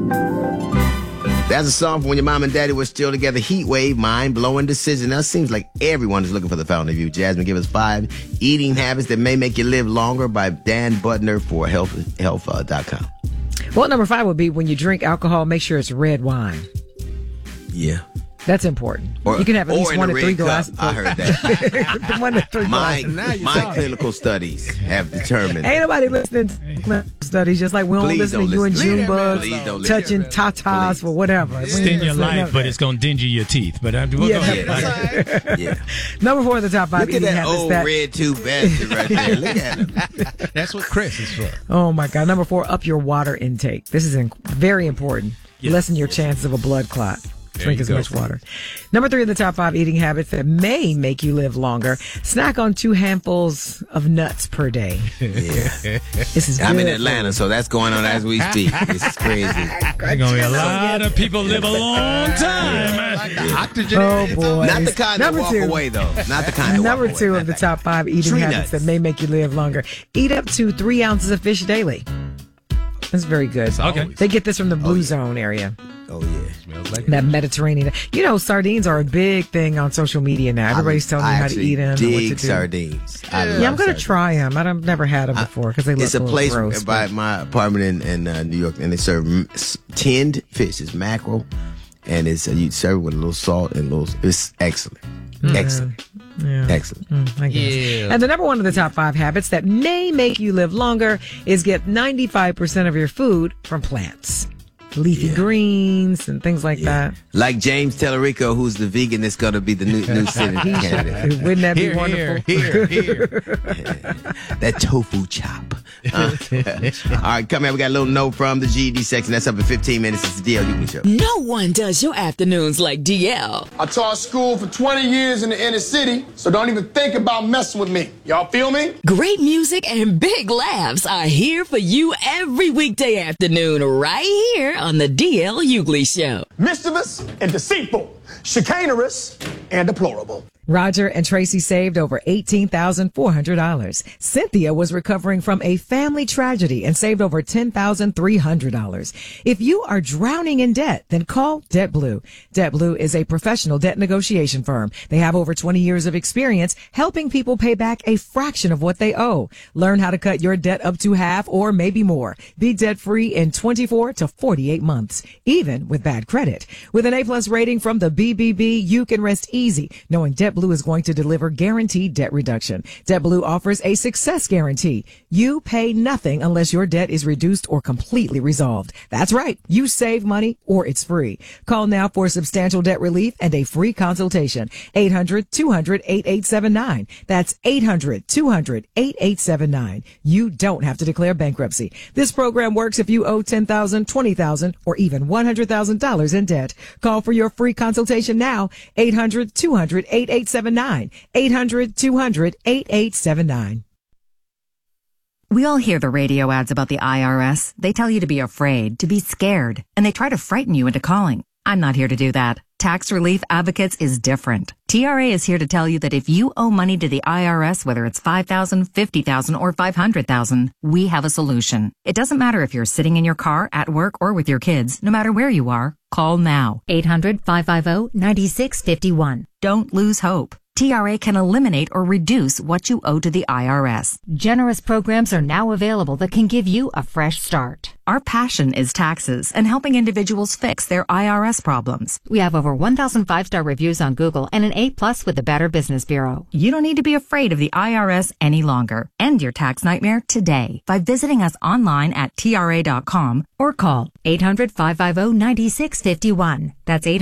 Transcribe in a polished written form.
That's a song from when your mom and daddy were still together. Heat Wave, mind-blowing decision. Now, it seems like everyone is looking for the fountain of youth. Jasmine, give us 5 eating habits that may make you live longer by Dan Butner for health.com. Well, number 5 would be when you drink alcohol, make sure it's red wine. Yeah. That's important. You can have at least 1 to 3 glasses. I heard that. 1 to 3 glasses. My clinical studies have determined. Ain't nobody listening to clinical studies, just like we don't listen to you and Junebug touching tatas for whatever. Extend your life, but it's going to dingy your teeth. But we'll go ahead. Yeah. Number 4 at the top 5 Look at eating that habits old red tube bastard right there. Look at him. That's what Chris is for. Oh, my God. Number 4, up your water intake. This is very important. Yes. Lessen your chances of a blood clot. Drink as much water. Number 3 in the top 5 eating habits that may make you live longer. Snack on 2 handfuls of nuts per day. Yeah. This is I'm in good. Atlanta, so that's going on as we speak. This is crazy. There's going to be a lot of people live a long time. Oh, boy. Not the kind that walk away, though. Not the kind that Number walk 2 away. of the top 5 eating Tree habits nuts. that may make you live longer. Eat up to 3 ounces of fish daily. That's very good. Okay. They get this from the Blue Zone area. Oh, yeah. Smells like That Mediterranean. You know, sardines are a big thing on social media now. Everybody's telling you how to eat them and what to do. Sardines. Yeah, I'm going to try them. I've never had them before because they look It's a little place gross, by my apartment in New York, and they serve tinned fish. It's mackerel, and it's you serve it with a little salt and it's excellent. Excellent. Yeah. Excellent. I guess. Yeah. And the number 1 of the top 5 habits that may make you live longer is get 95% of your food from plants. Leafy greens and things like that. Like James Tellerico, who's the vegan that's going to be the new Senate candidate. Wouldn't that be Here, wonderful? here. That tofu chop. All right, come here. We got a little note from the GED section. That's up in 15 minutes. It's the DL Hughley Show. No one does your afternoons like DL. I taught school for 20 years in the inner city, so don't even think about messing with me. Y'all feel me? Great music and big laughs are here for you every weekday afternoon right here on the DL Hughley Show. Mischievous and deceitful, chicanerous and deplorable. Roger and Tracy saved over $18,400. Cynthia was recovering from a family tragedy and saved over $10,300. If you are drowning in debt, then call DebtBlue. DebtBlue is a professional debt negotiation firm. They have over 20 years of experience helping people pay back a fraction of what they owe. Learn how to cut your debt up to half or maybe more. Be debt-free in 24 to 48 months, even with bad credit. With an A+ rating from the BBB, you can rest easy knowing DebtBlue is going to deliver guaranteed debt reduction. DebtBlue offers a success guarantee. You pay nothing unless your debt is reduced or completely resolved. That's right. You save money or it's free. Call now for substantial debt relief and a free consultation. 800-200-8879. That's 800-200-8879. You don't have to declare bankruptcy. This program works if you owe $10,000, $20,000, or even $100,000 in debt. Call for your free consultation now. 800-200-8879. 800-200-8879. We all hear the radio ads about the IRS. They tell you to be afraid, to be scared, and they try to frighten you into calling. I'm not here to do that. Tax Relief Advocates is different. TRA is here to tell you that if you owe money to the IRS, whether it's $5,000, $50,000, or $500,000, we have a solution. It doesn't matter if you're sitting in your car, at work, or with your kids. No matter where you are, call now. 800-550-9651. Don't lose hope. TRA can eliminate or reduce what you owe to the IRS. Generous programs are now available that can give you a fresh start. Our passion is taxes and helping individuals fix their IRS problems. We have over 1,000 5-star reviews on Google and an A+ with the Better Business Bureau. You don't need to be afraid of the IRS any longer. End your tax nightmare today by visiting us online at TRA.com or call 800-550-9651. That's 800